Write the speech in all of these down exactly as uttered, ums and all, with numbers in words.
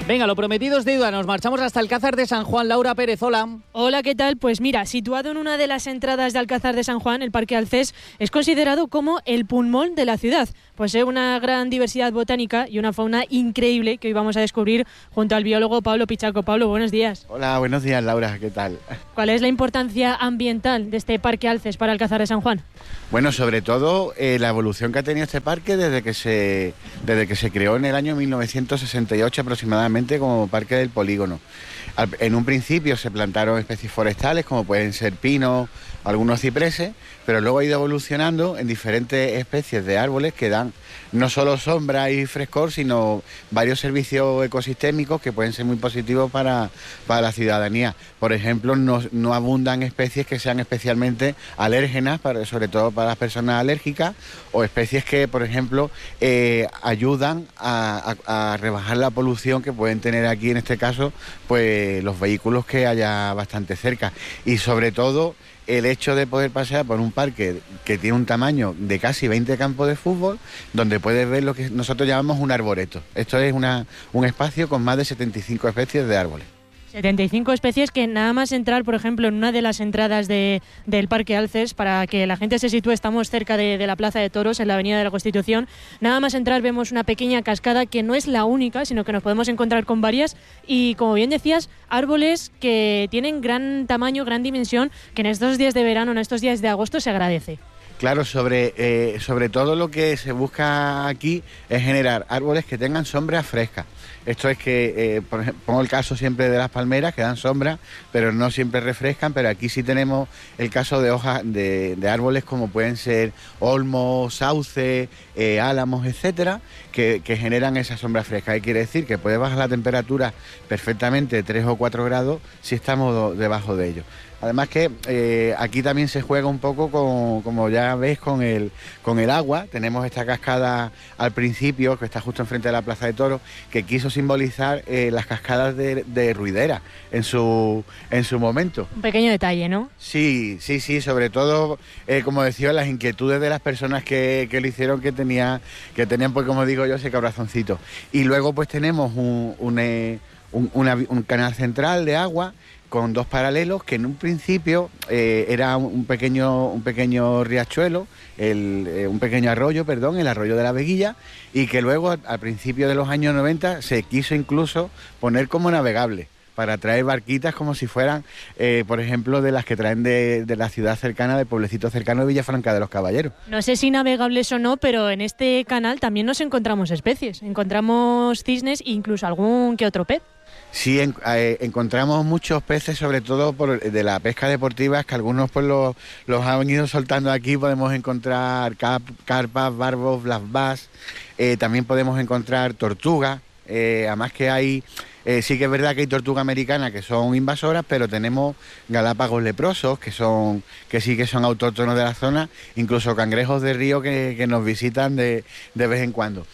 Venga, lo prometido es deuda. Nos marchamos hasta Alcázar de San Juan. Laura Pérez, hola. Hola, ¿qué tal? Pues mira, situado en una de las entradas de Alcázar de San Juan, el Parque Alcés es considerado como el pulmón de la ciudad. Posee una gran diversidad botánica y una fauna increíble que hoy vamos a descubrir junto al biólogo Pablo Pichaco. Pablo, buenos días. Hola, buenos días, Laura, ¿qué tal? ¿Cuál es la importancia ambiental de este Parque Alcés para Alcázar de San Juan? Bueno, sobre todo eh, la evolución que ha tenido este parque desde que se desde que se creó en el año mil novecientos sesenta y ocho aproximadamente como parque del polígono. Al, en un principio se plantaron especies forestales como pueden ser pinos, algunos cipreses, pero luego ha ido evolucionando en diferentes especies de árboles que dan no solo sombra y frescor, sino varios servicios ecosistémicos que pueden ser muy positivos para, para la ciudadanía. Por ejemplo, no, no abundan especies que sean especialmente alérgenas, para, sobre todo para las personas alérgicas, o especies que, por ejemplo, eh, ayudan a, a, a rebajar la polución que pueden tener aquí, en este caso, pues los vehículos que haya bastante cerca. Y sobre todo, el hecho de poder pasear por un parque que tiene un tamaño de casi veinte campos de fútbol, donde puedes ver lo que nosotros llamamos un arboreto. Esto es una, un espacio con más de setenta y cinco especies de árboles. setenta y cinco especies que nada más entrar, por ejemplo, en una de las entradas de, del Parque Alcés, para que la gente se sitúe, estamos cerca de, de la Plaza de Toros, en la Avenida de la Constitución. Nada más entrar vemos una pequeña cascada que no es la única, sino que nos podemos encontrar con varias y, como bien decías, árboles que tienen gran tamaño, gran dimensión, que en estos días de verano, en estos días de agosto se agradece. Claro, sobre, eh, sobre todo lo que se busca aquí es generar árboles que tengan sombra fresca. Esto es que, eh, por ejemplo, pongo el caso siempre de las palmeras, que dan sombra, pero no siempre refrescan, pero aquí sí tenemos el caso de hojas de, de árboles como pueden ser olmos, sauce, eh, álamos, etcétera, que, que generan esa sombra fresca. ¿Qué quiere decir? Que puede bajar la temperatura perfectamente de tres o cuatro grados si estamos debajo de ellos. Además que eh, aquí también se juega un poco con, como ya veis, con el, con el agua. Tenemos esta cascada al principio, que está justo enfrente de la Plaza de Toros, que quiso simbolizar eh, las cascadas de, de Ruidera en su, en su momento. Un pequeño detalle, ¿no? Sí, sí, sí, sobre todo, eh, como decía, las inquietudes de las personas que, que lo hicieron, que, tenía, que tenían, pues como digo yo, ese corazoncito. Y luego pues tenemos un, un, eh, un, una, un canal central de agua, con dos paralelos, que en un principio eh, era un pequeño, un pequeño riachuelo, el, eh, un pequeño arroyo, perdón, el arroyo de la Veguilla, y que luego al principio de los años noventa se quiso incluso poner como navegable, para traer barquitas como si fueran, eh, por ejemplo, de las que traen de, de la ciudad cercana, del pueblecito cercano de Villafranca de los Caballeros. No sé si navegables o no, pero en este canal también nos encontramos especies. Encontramos cisnes e incluso algún que otro pez. Sí, en, eh, encontramos muchos peces, sobre todo por, de la pesca deportiva, que algunos pues los, los han ido soltando aquí. Podemos encontrar cap, carpas, barbos, black bass, eh, también podemos encontrar tortugas, eh, además que hay... Eh, sí que es verdad que hay tortugas americanas que son invasoras, pero tenemos galápagos leprosos que son que sí que son autóctonos de la zona, incluso cangrejos de río que, que nos visitan de, de vez en cuando.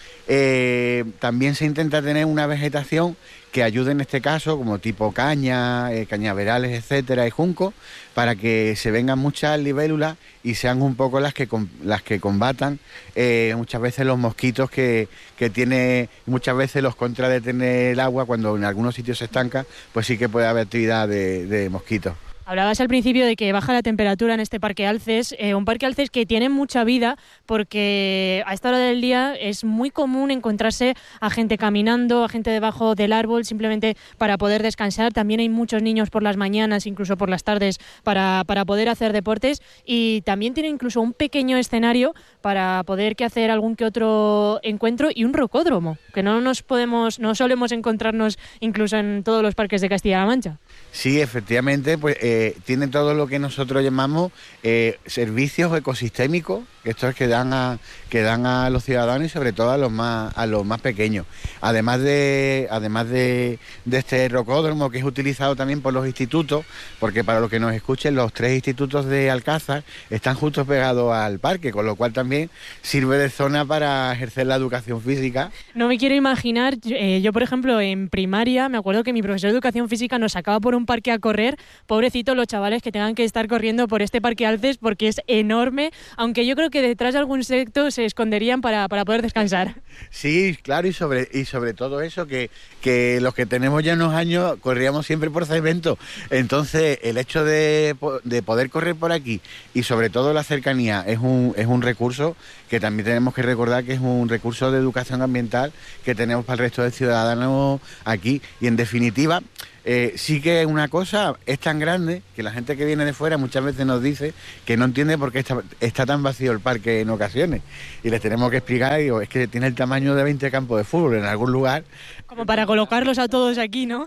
Eh, también se intenta tener una vegetación que ayude en este caso, como tipo caña, eh, cañaverales, etcétera, y junco, para que se vengan muchas libélulas y sean un poco las que las que combatan eh, muchas veces los mosquitos que, que tiene, muchas veces los contra de tener el agua, cuando en algunos sitios se estanca, pues sí que puede haber actividad de, de mosquitos. Hablabas al principio de que baja la temperatura en este Parque Alcés, eh, un Parque Alcés que tiene mucha vida porque a esta hora del día es muy común encontrarse a gente caminando, a gente debajo del árbol simplemente para poder descansar. También hay muchos niños por las mañanas, incluso por las tardes, para, para poder hacer deportes, y también tiene incluso un pequeño escenario para poder que hacer algún que otro encuentro y un rocódromo, que no nos podemos, no solemos encontrarnos incluso en todos los parques de Castilla-La Mancha. Sí, efectivamente, pues eh, tiene todo lo que nosotros llamamos eh, servicios ecosistémicos, que esto es que dan a que dan a los ciudadanos y sobre todo a los más a los más pequeños. Además de además de, de este rocódromo, que es utilizado también por los institutos, porque para los que nos escuchen, los tres institutos de Alcázar están justo pegados al parque, con lo cual también sirve de zona para ejercer la educación física. No me quiero imaginar, eh, yo por ejemplo en primaria me acuerdo que mi profesor de educación física nos sacaba por un parque a correr, pobrecito, pobrecito los chavales que tengan que estar corriendo por este Parque Alces porque es enorme, aunque yo creo que detrás de algún secto se esconderían para, para poder descansar. Sí, claro, y sobre y sobre todo eso, que, que los que tenemos ya unos años corríamos siempre por cemento. Entonces, el hecho de, de poder correr por aquí y sobre todo la cercanía es un, es un recurso que también tenemos que recordar que es un recurso de educación ambiental que tenemos para el resto de ciudadanos aquí. Y en definitiva, eh, sí que una cosa es tan grande que la gente que viene de fuera muchas veces nos dice que no entiende por qué está, está tan vacío el parque en ocasiones. Y les tenemos que explicar, digo, es que tiene el tamaño de veinte campos de fútbol en algún lugar. Como para colocarlos a todos aquí, ¿no?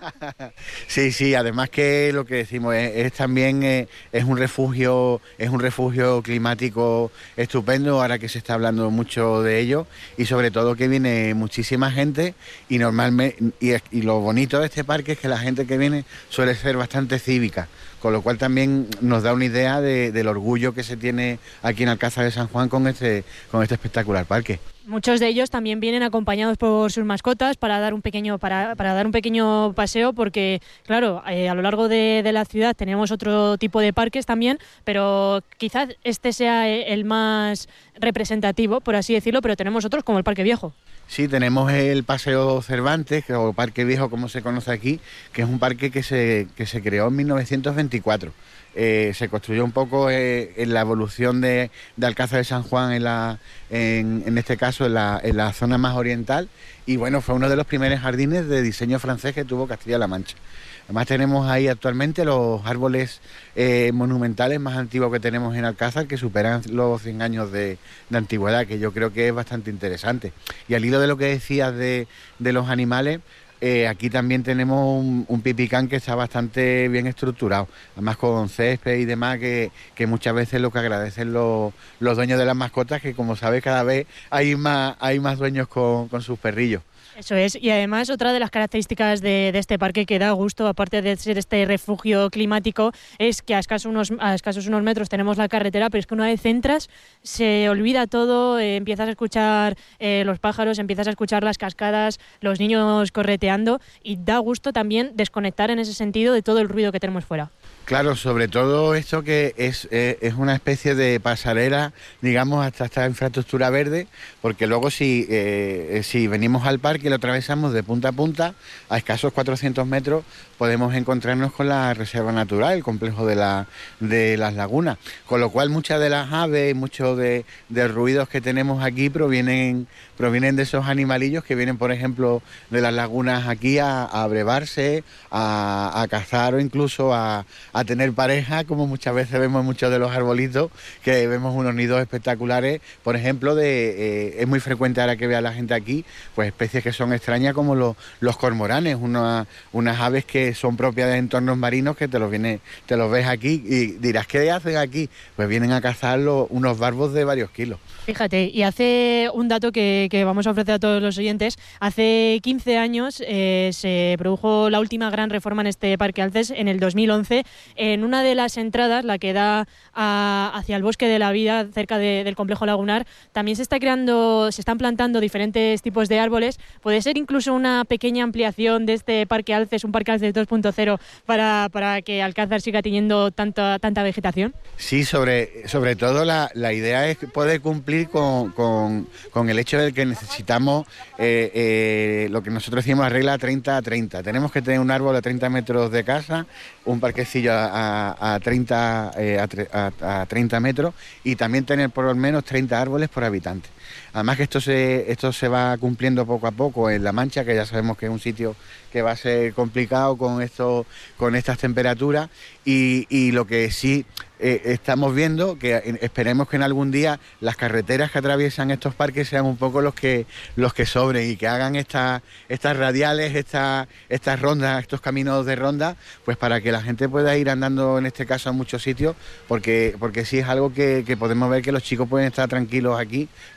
Sí, sí, además que lo que decimos es, es también eh, es un refugio, es un refugio climático estupendo, ahora que se está hablando mucho de ello, y sobre todo que viene muchísima gente y normalmente y, y lo bonito de este parque es que la gente que viene suele ser bastante cívica, con lo cual también nos da una idea de, del orgullo que se tiene aquí en Alcázar de San Juan con este, con este espectacular parque. Muchos de ellos también vienen acompañados por sus mascotas para dar un pequeño para, para dar un pequeño paseo, porque claro, eh, a lo largo de, de la ciudad tenemos otro tipo de parques también, pero quizás este sea el más representativo, por así decirlo, pero tenemos otros como el Parque Viejo. Sí, tenemos el Paseo Cervantes, o Parque Viejo como se conoce aquí, que es un parque que se, que se creó en mil novecientos veinticuatro. Eh, se construyó un poco eh, en la evolución de, de Alcázar de San Juan, en, la, en, en este caso en la, en la zona más oriental, y bueno, fue uno de los primeros jardines de diseño francés que tuvo Castilla-La Mancha. Además tenemos ahí actualmente los árboles eh, monumentales más antiguos que tenemos en Alcázar, que superan los cien años de, de antigüedad, que yo creo que es bastante interesante. Y al hilo de lo que decías de, de los animales, Eh, aquí también tenemos un, un pipicán que está bastante bien estructurado, además con césped y demás, que, que muchas veces lo que agradecen los, los dueños de las mascotas, que como sabes cada vez hay más, hay más dueños con, con sus perrillos. Eso es, y además otra de las características de, de este parque que da gusto, aparte de ser este refugio climático, es que a escasos unos, a escasos unos metros tenemos la carretera, pero es que una vez entras se olvida todo, eh, empiezas a escuchar eh, los pájaros, empiezas a escuchar las cascadas, los niños correteando, y da gusto también desconectar en ese sentido de todo el ruido que tenemos fuera. Claro, sobre todo esto que es, eh, es una especie de pasarela, digamos, hasta esta infraestructura verde, porque luego si, eh, si venimos al parque y lo atravesamos de punta a punta, a escasos cuatrocientos metros, podemos encontrarnos con la reserva natural, el complejo de, la, de las lagunas, con lo cual muchas de las aves y muchos de, de ruidos que tenemos aquí provienen, provienen de esos animalillos que vienen, por ejemplo, de las lagunas aquí a, a abrevarse, a, a cazar o incluso a a tener pareja, como muchas veces vemos en muchos de los arbolitos, que vemos unos nidos espectaculares, por ejemplo, de eh, es muy frecuente ahora que vea la gente aquí, pues especies que son extrañas como los, los cormoranes, una, unas aves que son propias de entornos marinos que te los, viene, te los ves aquí y dirás, ¿qué hacen aquí? Pues vienen a cazar los, unos barbos de varios kilos. Fíjate, y hace un dato que, que vamos a ofrecer a todos los oyentes, hace quince años eh, se produjo la última gran reforma en este Parque Alces, en el dos mil once, en una de las entradas, la que da a, hacia el Bosque de la Vida, cerca de, del complejo lagunar, también se está creando, se están plantando diferentes tipos de árboles. Puede ser incluso una pequeña ampliación de este Parque Alces, un Parque Alces dos punto cero, para, para que Alcázar siga teniendo tanta, tanta vegetación. Sí, sobre, sobre todo la, la idea es poder cumplir Con, con, con el hecho de que necesitamos eh, eh, lo que nosotros decimos la regla treinta a treinta. Tenemos que tener un árbol a treinta metros de casa, un parquecillo a, a, a, treinta, eh, a, a, a treinta metros y también tener por lo menos treinta árboles por habitante. Además que esto se, esto se va cumpliendo poco a poco en La Mancha, que ya sabemos que es un sitio que va a ser complicado con, esto, con estas temperaturas y, y lo que sí eh, estamos viendo, que esperemos que en algún día las carreteras que atraviesan estos parques sean un poco los que, los que sobren y que hagan esta, estas radiales, esta, estas rondas, estos caminos de ronda, pues para que la gente pueda ir andando en este caso a muchos sitios, porque, porque sí es algo que, que podemos ver que los chicos pueden estar tranquilos aquí, cosa que no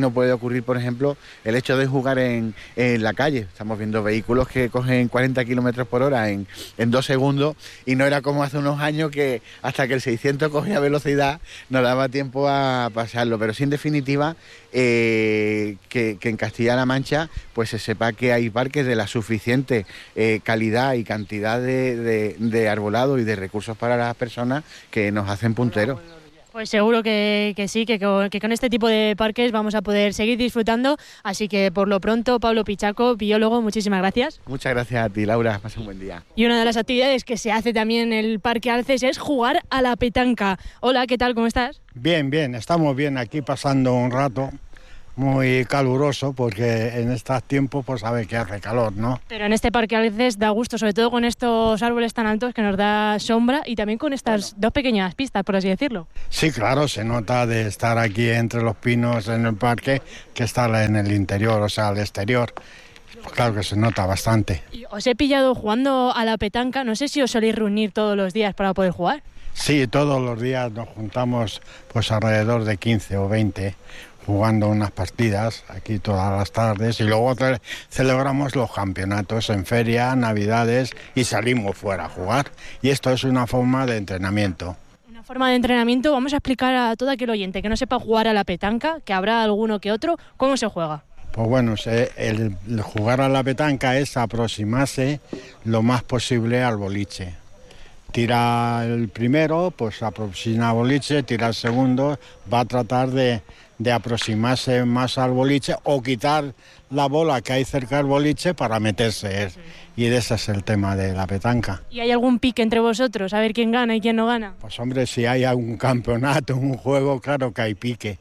no puede ocurrir, por ejemplo, el hecho de jugar en, en la calle. Estamos viendo vehículos que cogen cuarenta kilómetros por hora en, en dos segundos y no era como hace unos años que hasta que el seiscientos cogía velocidad no daba tiempo a pasarlo. Pero sí, en definitiva, eh, que, que en Castilla-La Mancha pues se sepa que hay parques de la suficiente eh, calidad y cantidad de, de, de arbolado y de recursos para las personas que nos hacen punteros. Pues seguro que, que sí, que con, que con este tipo de parques vamos a poder seguir disfrutando. Así que por lo pronto, Pablo Pichaco, biólogo, muchísimas gracias. Muchas gracias a ti, Laura. Pasa un buen día. Y una de las actividades que se hace también en el Parque Alces es jugar a la petanca. Hola, ¿qué tal? ¿Cómo estás? Bien, bien. Estamos bien aquí pasando un rato muy caluroso porque en estos tiempos pues sabe que hace calor, ¿no? Pero en este Parque Alces da gusto, sobre todo con estos árboles tan altos que nos da sombra y también con estas bueno. dos pequeñas pistas, por así decirlo. Sí, claro, se nota de estar aquí entre los pinos en el parque que estar en el interior, o sea, al exterior. Claro que se nota bastante. Os he pillado jugando a la petanca, no sé si os soléis reunir todos los días para poder jugar. Sí, todos los días nos juntamos pues alrededor de quince o veinte jugando unas partidas aquí todas las tardes y luego ce- celebramos los campeonatos en feria, navidades y salimos fuera a jugar. Y esto es una forma de entrenamiento. Una forma de entrenamiento, vamos a explicar a todo aquel oyente que no sepa jugar a la petanca, que habrá alguno que otro, ¿cómo se juega? Pues bueno, se, el, el jugar a la petanca es aproximarse lo más posible al boliche. Tira el primero, pues aproxima al boliche, tira el segundo, va a tratar de, de aproximarse más al boliche o quitar la bola que hay cerca del boliche para meterse. Sí. Y ese es el tema de la petanca. ¿Y hay algún pique entre vosotros? A ver quién gana y quién no gana. Pues hombre, si hay algún campeonato, un juego, claro que hay pique.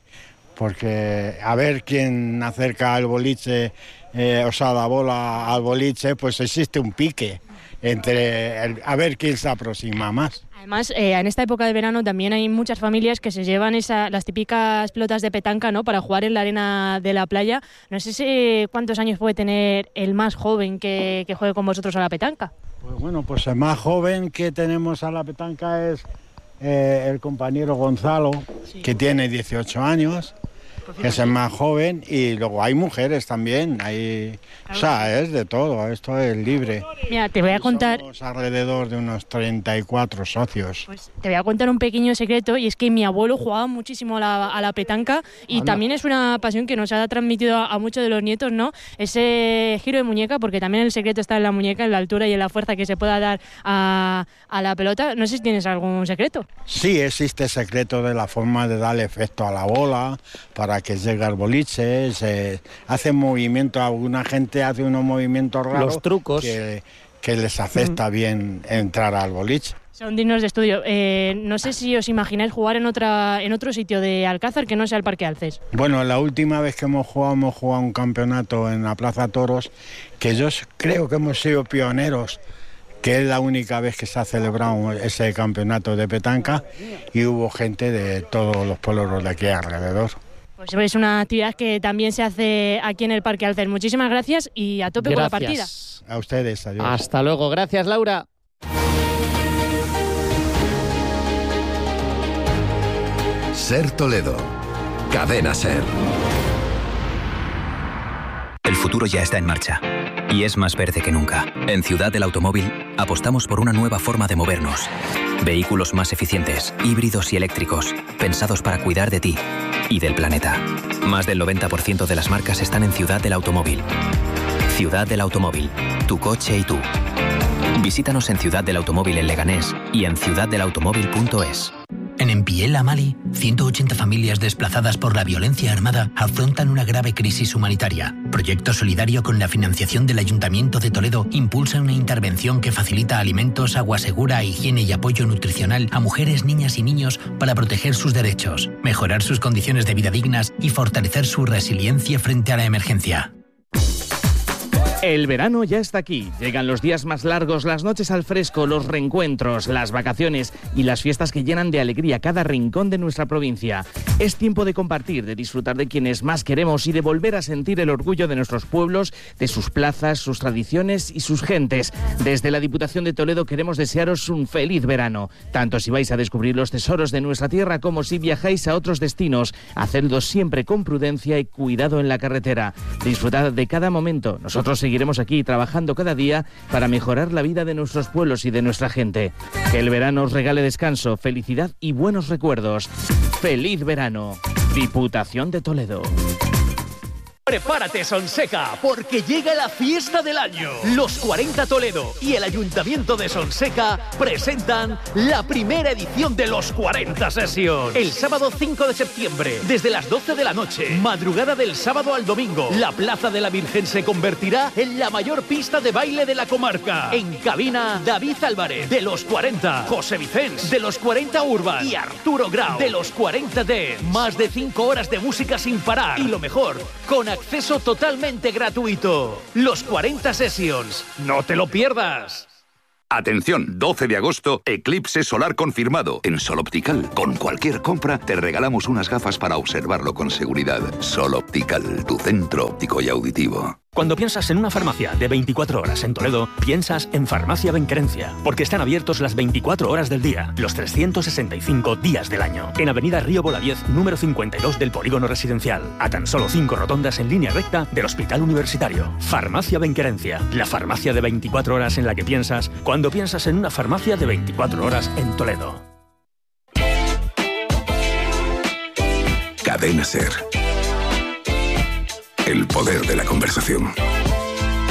Porque a ver quién acerca al boliche, eh, o sea, la bola al boliche, pues existe un pique. Entre el, a ver quién se aproxima más. Además, eh, en esta época de verano también hay muchas familias que se llevan esa, las típicas pelotas de petanca, ¿no?, para jugar en la arena de la playa. No sé si cuántos años puede tener el más joven que, que juegue con vosotros a la petanca. Pues bueno, pues el más joven que tenemos a la petanca es eh, el compañero Gonzalo, sí, que tiene dieciocho años. Que es el más joven, y luego hay mujeres también, hay, o sea, es de todo, esto es libre. Mira, te voy a contar... Somos alrededor de unos treinta y cuatro socios. Pues te voy a contar un pequeño secreto, y es que mi abuelo jugaba muchísimo a la, a la petanca, y Anda. También es una pasión que nos ha transmitido a, a muchos de los nietos, ¿no? Ese giro de muñeca, porque también el secreto está en la muñeca, en la altura y en la fuerza que se pueda dar a, a la pelota. No sé si tienes algún secreto. Sí, existe el secreto de la forma de darle efecto a la bola, para que llegue al boliche, se hace movimientos, alguna gente hace unos movimientos raros, los trucos que, que les afecta mm. bien entrar al boliche. Son dignos de estudio. Eh, no sé si os imagináis jugar en otra en otro sitio de Alcázar que no sea el Parque Alces. Bueno, la última vez que hemos jugado, hemos jugado un campeonato en la Plaza Toros, que yo creo que hemos sido pioneros, que es la única vez que se ha celebrado ese campeonato de petanca, y hubo gente de todos los pueblos de aquí alrededor. Pues es una actividad que también se hace aquí en el Parque Alces. Muchísimas gracias y a tope gracias. Con la partida. A ustedes, adiós. Hasta luego, gracias, Laura. Ser Toledo, Cadena Ser. El futuro ya está en marcha y es más verde que nunca. En Ciudad del Automóvil apostamos por una nueva forma de movernos. Vehículos más eficientes, híbridos y eléctricos, pensados para cuidar de ti y del planeta. Más del noventa por ciento de las marcas están en Ciudad del Automóvil. Ciudad del Automóvil, tu coche y tú. Visítanos en Ciudad del Automóvil en Leganés y en ciudad del automóvil punto es. En Empiela, Mali, ciento ochenta familias desplazadas por la violencia armada afrontan una grave crisis humanitaria. Proyecto Solidario, con la financiación del Ayuntamiento de Toledo, impulsa una intervención que facilita alimentos, agua segura, higiene y apoyo nutricional a mujeres, niñas y niños para proteger sus derechos, mejorar sus condiciones de vida dignas y fortalecer su resiliencia frente a la emergencia. El verano ya está aquí. Llegan los días más largos, las noches al fresco, los reencuentros, las vacaciones y las fiestas que llenan de alegría cada rincón de nuestra provincia. Es tiempo de compartir, de disfrutar de quienes más queremos y de volver a sentir el orgullo de nuestros pueblos, de sus plazas, sus tradiciones y sus gentes. Desde la Diputación de Toledo queremos desearos un feliz verano. Tanto si vais a descubrir los tesoros de nuestra tierra como si viajáis a otros destinos. Hacedlo siempre con prudencia y cuidado en la carretera. Disfrutad de cada momento. Nosotros seguiremos aquí trabajando cada día para mejorar la vida de nuestros pueblos y de nuestra gente. Que el verano os regale descanso, felicidad y buenos recuerdos. ¡Feliz verano! Diputación de Toledo. Prepárate, Sonseca, porque llega la fiesta del año. Los cuarenta Toledo y el Ayuntamiento de Sonseca presentan la primera edición de los cuarenta Sessions. El sábado cinco de septiembre, desde las doce de la noche, madrugada del sábado al domingo, la Plaza de la Virgen se convertirá en la mayor pista de baile de la comarca. En cabina, David Álvarez, de los cuarenta, José Vicens, de los cuarenta Urban y Arturo Grau, de los cuarenta Dance. Más de cinco horas de música sin parar. Y lo mejor, con acceso totalmente gratuito. Los cuarenta Sessions. No te lo pierdas. Atención, doce de agosto, eclipse solar confirmado en Sol Optical. Con cualquier compra te regalamos unas gafas para observarlo con seguridad. Sol Optical, tu centro óptico y auditivo. Cuando piensas en una farmacia de veinticuatro horas en Toledo, piensas en Farmacia Benquerencia, porque están abiertos las veinticuatro horas del día, los trescientos sesenta y cinco días del año. En Avenida Río Bolaviez, número cincuenta y dos del Polígono Residencial, a tan solo cinco rotondas en línea recta del Hospital Universitario. Farmacia Benquerencia, la farmacia de veinticuatro horas en la que piensas cuando piensas en una farmacia de veinticuatro horas en Toledo. Cadena SER. El poder de la conversación.